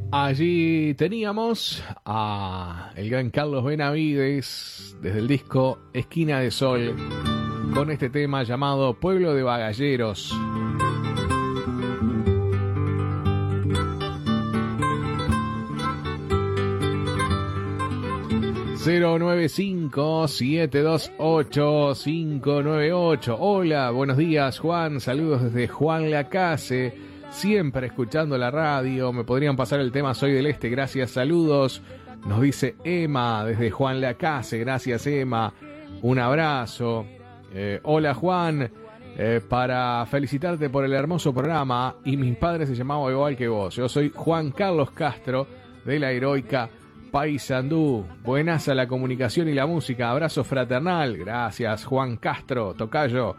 Allí teníamos a el gran Carlos Benavides desde el disco Esquina de Sol con este tema llamado Pueblo de Bagalleros. ...095-728-598... Hola, buenos días Juan, saludos desde Juan Lacase, siempre escuchando la radio, me podrían pasar el tema Soy del Este, gracias, saludos, nos dice Emma desde Juan Lacase, gracias Emma, un abrazo. Hola Juan, para felicitarte por el hermoso programa, y mi padre se llamaba igual que vos, yo soy Juan Carlos Castro de la heroica Paysandú, buenas a la comunicación y la música, abrazo fraternal, gracias Juan Castro, tocayo,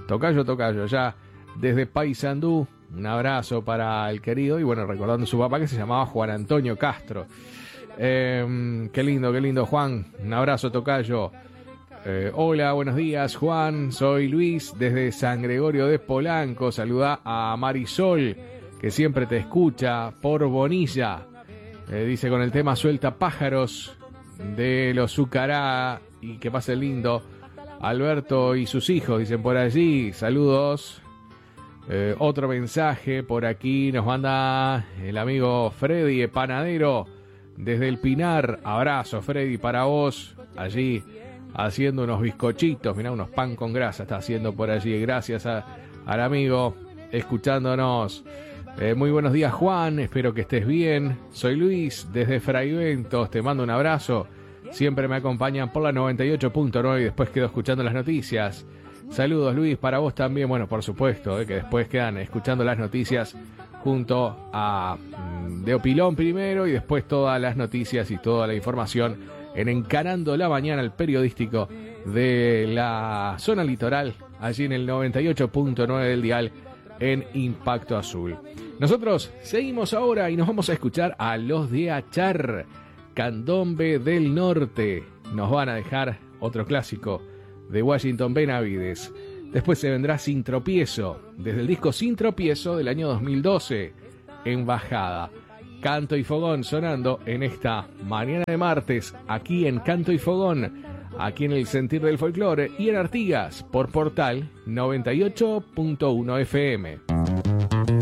ya desde Paysandú, un abrazo para el querido, y bueno, recordando a su papá que se llamaba Juan Antonio Castro. Qué lindo Juan, un abrazo tocayo. Hola, buenos días Juan, soy Luis desde San Gregorio de Polanco, saluda a Marisol que siempre te escucha por Bonilla. Dice con el tema Suelta Pájaros de los Zucará, y que pase lindo. Alberto y sus hijos dicen por allí, saludos. Otro mensaje por aquí nos manda el amigo Freddy Panadero desde el Pinar. Abrazo Freddy para vos, allí haciendo unos bizcochitos, mirá, unos pan con grasa está haciendo por allí, gracias al amigo escuchándonos. Muy buenos días Juan, espero que estés bien. Soy Luis desde Fraiventos, te mando un abrazo. Siempre me acompañan por la 98.9 y después quedo escuchando las noticias. Saludos Luis, para vos también, bueno, por supuesto, que después quedan escuchando las noticias junto a De Opilón primero y después todas las noticias y toda la información en Encarando la Mañana, el periodístico de la zona litoral, allí en el 98.9 del dial en Impacto Azul. Nosotros seguimos ahora y nos vamos a escuchar a los de Achar, Candombe del Norte. Nos van a dejar otro clásico de Washington Benavides. Después se vendrá Sin Tropiezo, desde el disco Sin Tropiezo del año 2012, en bajada. Canto y Fogón sonando en esta mañana de martes, aquí en Canto y Fogón, aquí en el Sentir del Folclore y en Artigas, por Portal 98.1 FM.